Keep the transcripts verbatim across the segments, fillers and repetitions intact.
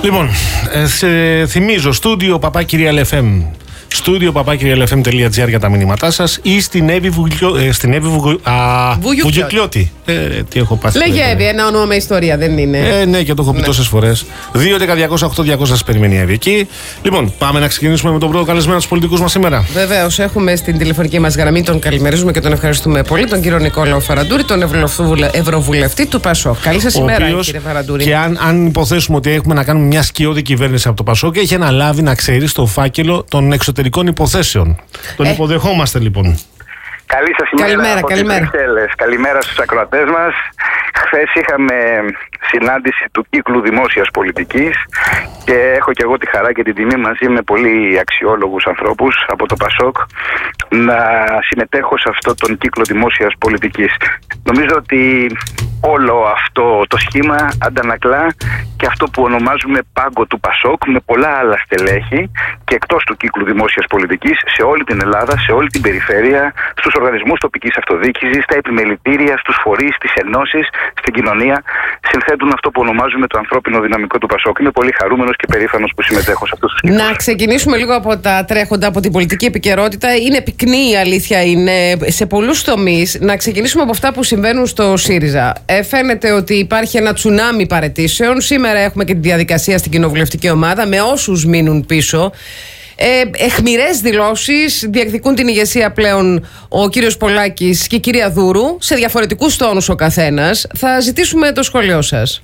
Λοιπόν, ε, σε θυμίζω, στούντιο παπάκυριαλεφm. Στούντιο παπάκυριαλεφm τελεία τζι άρ για τα μηνύματά σας ή στην Εύη Βουγλιο... ε, στην Εύη Βουγου... Βουγιουκλιώτη. Ε, τι έχω πάθει. Λέγε Εύη, ένα όνομα με ιστορία, δεν είναι. Ε, ναι, και το έχω πει ναι. τόσες φορές. δύο έντεκα διακόσια οκτώ διακόσια σας περιμένει η Εύη εκεί. Λοιπόν, πάμε να ξεκινήσουμε με τον πρώτο καλεσμένο στους πολιτικούς μας σήμερα. Βεβαίως, έχουμε στην τηλεφωνική μας γραμμή, τον καλημερίζουμε και τον ευχαριστούμε πολύ, τον κύριο Νικόλαο Φαραντούρη, τον Ευρωβουλευτή του ΠΑΣΟΚ. Καλή σας ημέρα, κύριε Φαραντούρη. Και αν, αν υποθέσουμε ότι έχουμε να κάνουμε μια σκιώδη κυβέρνηση από το ΠΑΣΟΚ, έχει αναλάβει να ξέρει στο φάκελο των εξωτερικών υποθέσεων. Τον ε. υποδεχόμαστε λοιπόν. Καλή σας ημέρα. Καλημέρα, από καλημέρα. Τις καλημέρα στους ακροατές μας. Χθες είχαμε συνάντηση του κύκλου δημόσιας πολιτικής και έχω και εγώ τη χαρά και την τιμή μαζί με πολύ αξιόλογους ανθρώπους από το ΠΑΣΟΚ να συμμετέχω σε αυτό τον κύκλο δημόσιας πολιτικής. Νομίζω ότι όλο αυτό το σχήμα αντανακλά και αυτό που ονομάζουμε πάγκο του ΠΑΣΟΚ με πολλά άλλα στελέχη και εκτός του κύκλου δημόσιας πολιτικής σε όλη την Ελλάδα, σε όλη την περιφέρεια, στους οργανισμούς τοπικής αυτοδιοίκησης, στα επιμελητήρια, στους φορείς, στις ενώσεις, στην κοινωνία, συνθέτουν αυτό που ονομάζουμε το ανθρώπινο δυναμικό του ΠΑΣΟΚ. Είμαι πολύ χαρούμενος και περήφανος που συμμετέχω σε αυτούς τους κύκλους. Να ξεκινήσουμε λίγο από τα τρέχοντα, από την πολιτική επικαιρότητα. Είναι πυκνή η αλήθεια, είναι σε πολλούς τομείς. Να ξεκινήσουμε από αυτά που συμβαίνουν στο ΣΥΡΙΖΑ. Ε, φαίνεται ότι υπάρχει ένα τσουνάμι παραιτήσεων. Σήμερα έχουμε και τη διαδικασία στην κοινοβουλευτική ομάδα με όσους μείνουν πίσω. Ε, εχμηρές δηλώσεις, διεκδικούν την ηγεσία πλέον ο κύριος Πολάκης και η κυρία Δούρου, σε διαφορετικούς τόνους ο καθένας. Θα ζητήσουμε το σχόλιο σας.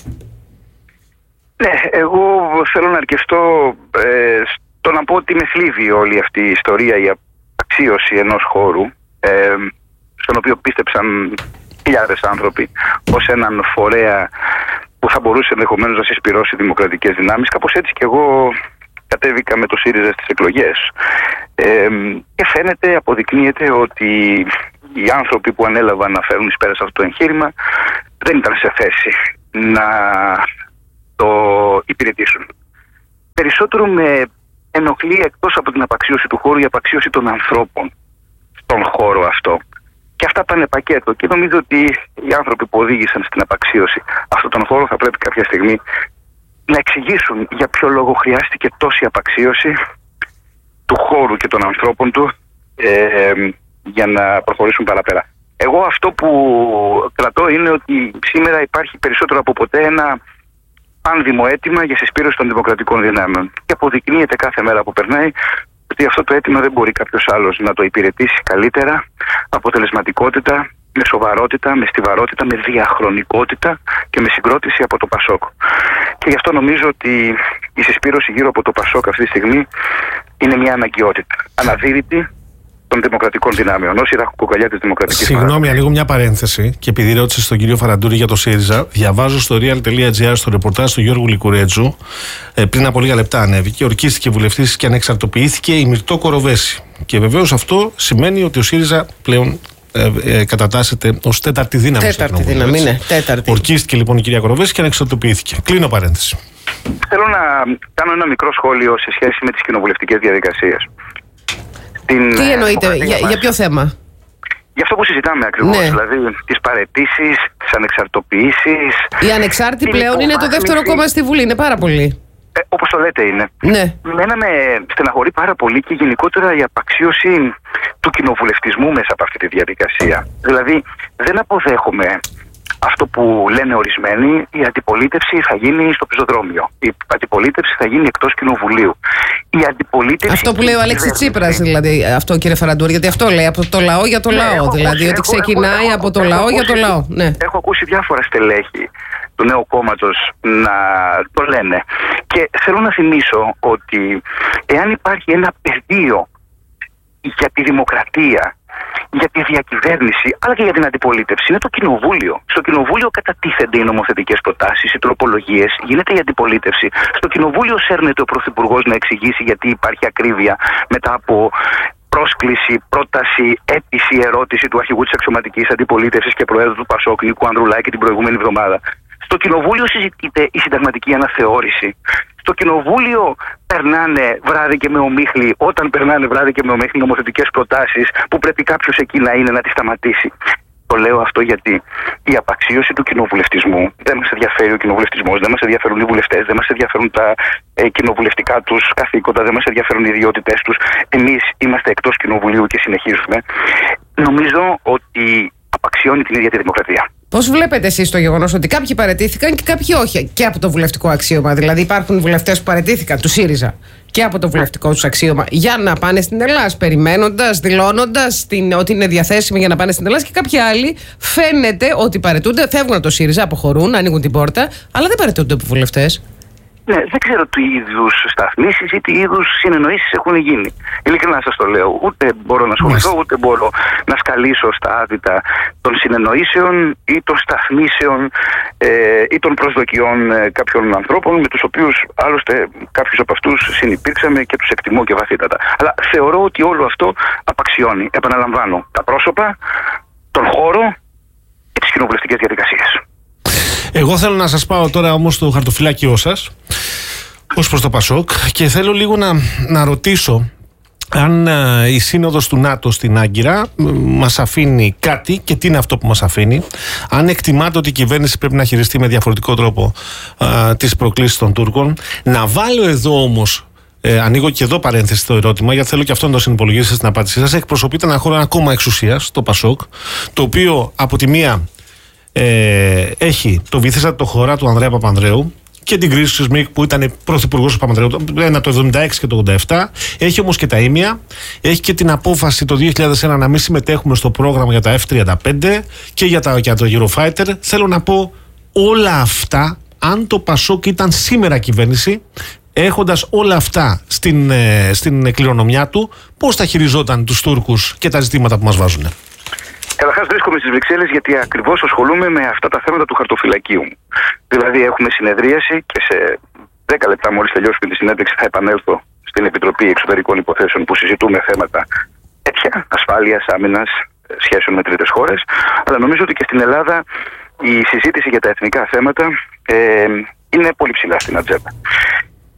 Ναι, εγώ θέλω να αρκεστώ ε, στο να πω ότι με θλίβει όλη αυτή η ιστορία, η αξίωση ενός χώρου, ε, στον οποίο πίστεψαν χιλιάδες άνθρωποι ως έναν φορέα που θα μπορούσε ενδεχομένως να συσπυρώσει δημοκρατικές δυνάμεις. Κάπως έτσι και εγώ κατέβηκα με το ΣΥΡΙΖΑ στις εκλογές. Ε, και φαίνεται, αποδεικνύεται ότι οι άνθρωποι που ανέλαβαν να φέρουν εις πέρα σε αυτό το εγχείρημα δεν ήταν σε θέση να το υπηρετήσουν. Περισσότερο με ενοχλεί, εκτός από την απαξίωση του χώρου, η απαξίωση των ανθρώπων στον χώρο αυτό. Και αυτά πάνε πακέτο. Και νομίζω ότι οι άνθρωποι που οδήγησαν στην απαξίωση αυτόν τον χώρο θα πρέπει κάποια στιγμή να εξηγήσουν για ποιο λόγο χρειάστηκε τόση απαξίωση του χώρου και των ανθρώπων του ε, για να προχωρήσουν παραπέρα. Εγώ αυτό που κρατώ είναι ότι σήμερα υπάρχει περισσότερο από ποτέ ένα πάνδημο αίτημα για συσπήρωση των δημοκρατικών δυνάμεων. Και αποδεικνύεται κάθε μέρα που περνάει ότι αυτό το αίτημα δεν μπορεί κάποιος άλλος να το υπηρετήσει καλύτερα, αποτελεσματικότητα, με σοβαρότητα, με στιβαρότητα, με διαχρονικότητα και με συγκρότηση από το ΠΑΣΟΚ. Και γι' αυτό νομίζω ότι η συσπήρωση γύρω από το ΠΑΣΟΚ αυτή τη στιγμή είναι μια αναγκαιότητα. Αναδύρυτη των δημοκρατικών δυνάμεων, ως η ραχοκοκαλιά της δημοκρατικής. Συγγνώμη, ανοίγω μια παρένθεση και επειδή ρώτησε στον κύριο Φαραντούρη για το ΣΥΡΙΖΑ, διαβάζω στο real τελεία τζι άρ στο ρεπορτάζ του Γιώργου Λικουρέτζου, ε, πριν από λίγα λεπτά ανέβηκε, ορκίστηκε βουλευτής και ανεξαρτοποιήθηκε η Μυρτώ Κοροβέση. Και βεβαίως αυτό σημαίνει ότι ο ΣΥΡΙΖΑ πλέον Ε, ε, κατατάσσεται ως τέταρτη δύναμη. Τέταρτη δύναμη, ναι. Τέταρτη. Ορκίστηκε λοιπόν η κυρία Κοροβέση και ανεξαρτοποιήθηκε. Κλείνω παρένθεση. Θέλω να κάνω ένα μικρό σχόλιο σε σχέση με τις κοινοβουλευτικές διαδικασίες. Την, Τι εννοείτε, για, για ποιο θέμα? Για αυτό που συζητάμε ακριβώς, ναι. Δηλαδή τις παραιτήσεις, τις ανεξαρτοποιήσεις. Η ανεξάρτητη πλέον είναι το δεύτερο κόμμα στη Βουλή, είναι πάρα πολύ. Ε, όπως το λέτε είναι. Ναι. Μένα με στεναχωρεί πάρα πολύ και γενικότερα η απαξίωση του κοινοβουλευτισμού μέσα από αυτή τη διαδικασία. Δηλαδή δεν αποδέχομαι αυτό που λένε ορισμένοι, η αντιπολίτευση θα γίνει στο πεζοδρόμιο. Η αντιπολίτευση θα γίνει εκτός κοινοβουλίου. Η αντιπολίτευση. Αυτό που λέει ο Αλέξης Τσίπρας, δηλαδή, αυτό κύριε Φαραντούρη, γιατί αυτό λέει από το λαό για το ναι, λαό. Έχω δηλαδή ακούσει, ότι ξεκινάει έχω, έχω, από το έχω, λαό έχω, για το λαό. Ναι. Έχω ακούσει διάφορα στελέχη του νέου κόμματος να το λένε. Και θέλω να θυμίσω ότι εάν υπάρχει ένα πεδίο για τη δημοκρατία, για τη διακυβέρνηση, αλλά και για την αντιπολίτευση, είναι το κοινοβούλιο. Στο κοινοβούλιο κατατίθενται οι νομοθετικές προτάσεις, οι τροπολογίες, γίνεται η αντιπολίτευση. Στο κοινοβούλιο σέρνεται ο Πρωθυπουργός να εξηγήσει γιατί υπάρχει ακρίβεια μετά από πρόσκληση, πρόταση, αίτηση, ερώτηση του αρχηγού της αξιωματικής αντιπολίτευσης και προέδρου του ΠΑΣΟΚ, Νίκου Ανδρουλάκη, την προηγούμενη εβδομάδα. Στο κοινοβούλιο συζητείται η συνταγματική αναθεώρηση. Στο κοινοβούλιο περνάνε βράδυ και με ομίχλη, όταν περνάνε βράδυ και με ομίχλη νομοθετικές προτάσεις που πρέπει κάποιος εκεί να είναι να τις σταματήσει. Το λέω αυτό γιατί η απαξίωση του κοινοβουλευτισμού, δεν μας ενδιαφέρει ο κοινοβουλευτισμός, δεν μας ενδιαφέρουν οι βουλευτές, δεν μας ενδιαφέρουν τα ε, κοινοβουλευτικά τους καθήκοντα, δεν μας ενδιαφέρουν οι ιδιότητές τους. Εμείς είμαστε εκτός κοινοβουλίου και συνεχίζουμε. Νομίζω ότι απαξιώνει την ίδια τη δημοκρατία. Πώς βλέπετε εσείς το γεγονός ότι κάποιοι παραιτήθηκαν και κάποιοι όχι και από το βουλευτικό αξίωμα? Δηλαδή, υπάρχουν βουλευτές που παραιτήθηκαν του ΣΥΡΙΖΑ και από το βουλευτικό τους αξίωμα για να πάνε στην Ελλάδα, περιμένοντας, δηλώνοντας ότι είναι διαθέσιμοι για να πάνε στην Ελλάδα, και κάποιοι άλλοι φαίνεται ότι παραιτούνται, φεύγουν από το ΣΥΡΙΖΑ, αποχωρούν, ανοίγουν την πόρτα, αλλά δεν παραιτούνται από βουλευτές. Ναι, δεν ξέρω τι είδους σταθμίσεις ή τι είδους συνεννοήσεις έχουν γίνει. Ειλικρινά σας το λέω. Ούτε μπορώ να ασχοληθώ, ούτε μπορώ να σκαλίσω στα άδυτα των συνεννοήσεων ή των σταθμίσεων ε, ή των προσδοκιών ε, κάποιων ανθρώπων, με τους οποίους άλλωστε κάποιους από αυτούς συνυπήρξαμε και τους εκτιμώ και βαθύτατα. Αλλά θεωρώ ότι όλο αυτό απαξιώνει, επαναλαμβάνω, τα πρόσωπα, τον χώρο και τις κοινοβουλευτικές διαδικασίες. Εγώ θέλω να σας πάω τώρα όμως στο χαρτοφυλάκιό σας ως προς το Πασόκ και θέλω λίγο να, να ρωτήσω αν α, η σύνοδος του ΝΑΤΟ στην Άγκυρα μας αφήνει κάτι, και τι είναι αυτό που μας αφήνει, αν εκτιμάτε ότι η κυβέρνηση πρέπει να χειριστεί με διαφορετικό τρόπο α, τις προκλήσεις των Τούρκων. Να βάλω εδώ όμως, Ε, ανοίγω και εδώ παρένθεση το ερώτημα, γιατί θέλω και αυτό να το συνυπολογίσετε στην απάντησή σας. Εκπροσωπείται ένα χώρο, ένα κόμμα εξουσίας, το Πασόκ, το οποίο από τη μία ε, έχει το βυθίστατα το χωρά του Ανδρέα Παπανδρέου και την κρίση του ΣΜΙΚ που ήταν πρωθυπουργός του Παπανδρέου, ένα το εβδομήντα έξι και το ογδόντα επτά. Έχει όμως και τα ίμια. Έχει και την απόφαση το δύο χιλιάδες ένα να μην συμμετέχουμε στο πρόγραμμα για τα εφ τριάντα πέντε και για, τα, για το Eurofighter. Θέλω να πω όλα αυτά, αν το Πασόκ ήταν σήμερα κυβέρνηση, έχοντας όλα αυτά στην, ε, στην κληρονομιά του, πώς θα χειριζόταν τους Τούρκους και τα ζητήματα που μας βάζουν? Καταρχάς βρίσκομαι στις Βρυξέλλες γιατί ακριβώς ασχολούμαι με αυτά τα θέματα του χαρτοφυλακίου μου. Δηλαδή έχουμε συνεδρίαση και σε δέκα λεπτά μόλις τελειώσουμε τη συνέντευξη θα επανέλθω στην Επιτροπή Εξωτερικών Υποθέσεων που συζητούμε θέματα τέτοια, ασφάλειας, άμυνας, σχέσεων με τρίτες χώρες. Αλλά νομίζω ότι και στην Ελλάδα η συζήτηση για τα εθνικά θέματα ε, είναι πολύ ψηλά στην ατζέντα.